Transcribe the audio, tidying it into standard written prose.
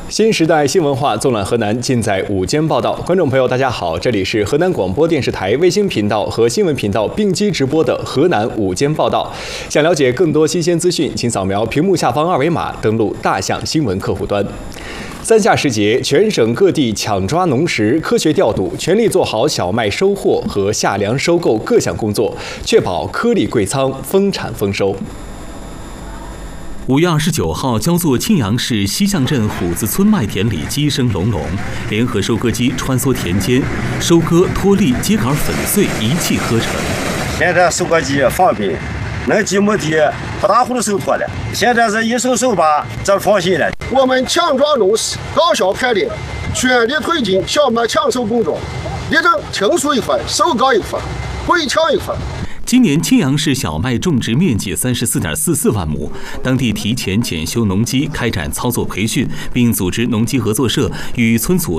新时代新文化纵览河南，尽在午间报道。观众朋友，大家好，这里是河南广播电视台卫星频道和新闻频道并机直播的河南午间报道。想了解更多新鲜资讯，请扫描屏幕下方二维码，登录大象新闻客户端。三夏时节，全省各地抢抓农时，科学调度，全力做好小麦收获和夏粮收购各项工作，确保颗粒贵仓，丰产丰收。 5月29号，焦作青阳市西巷镇虎子村麦田里鸡声隆隆，联合收割机穿梭田间，收割、脱粒、秸秆粉碎一气呵成。 现在收割机方便，能几亩地不大户的收脱了。现在是一手把，这放心了。 我们强壮农时，高效排练，全力推进小麦抢收工作，力争青熟一分，收高一分，回抢一分。 今年青阳市小麦种植面积34.44万亩，当地提前检修农机，开展操作培训，并组织农机合作社与村组